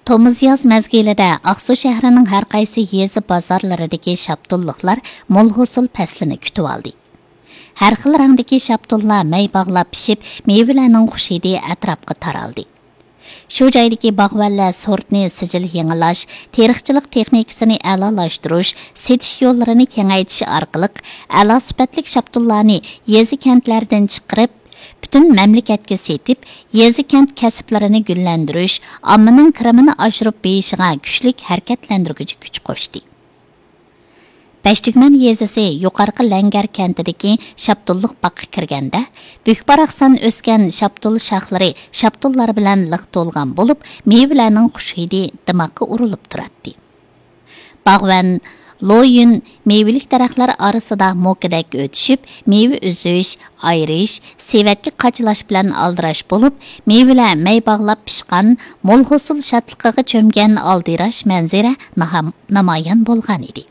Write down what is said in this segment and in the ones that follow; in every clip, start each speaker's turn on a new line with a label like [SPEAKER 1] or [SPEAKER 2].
[SPEAKER 1] Tomuz yoz mezgilida Aqsu shahrining har qaysi yezi bozorlaridagi shaptulliqlar mo'l hosil faslini kutib oldi. Har xil rangdagi shaptullar may bog'lab pishib, mevalarning xush hidi atrofga taraldi. Shu joydagi bog'vallar sortni sijil yangilash, teriqchilik texnikasini a'lolashtirish, setish yo'llarini kengaytirish orqali a'lo sifatli shaptullarni yezi kentlardan chiqarib bütün mamlakatga setib, yezi kent kasblarini gullantirish, ommaning kirimini oshirib beyishiga kuchlik harakatlantiruvchi kuch qo'shdi. Bashtugman yezisi yuqorqi Langar kentidagi shaptulliq baqqa kirganda, Bukbaraqsan o'sgan shaptul shoxlari shaptullar bilan liq to'lgan bo'lib, mevalarning xush hidi dimoqqa urilib turadi. Bog'van Loyun meyvelik daraxtlar arasida mo'kidak o'tishib, meyve o'zish, ayrish, sevatga qachalash bilan aldirash bo'lib, meyvelar may bog'lab pishgan, mo'l hosil shatliqiga cho'mgan aldirash manzara namoyon bo'lgan edi.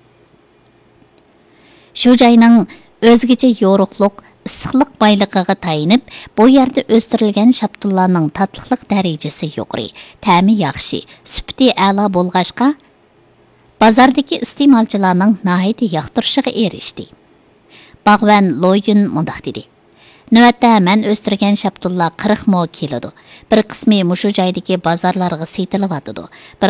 [SPEAKER 1] Shu joyning o'zgacha yo'riqliq, issiqlik boyligiga tayinib, bu yerda o'stirilgan shaptullarning tatliqlik darajasi yuqori, ta'mi yaxshi, sifati a'lo bo'lg'achqa bozordagi iste'molchilarning nihoyat yoqtirishiga erishdi. Bog'van Loyun mundaq dedi: "Navbatda men o'stirgan shaptullar 40 mo keladi. Bir qismi mushu joydagi bozorlarga setilyotidi.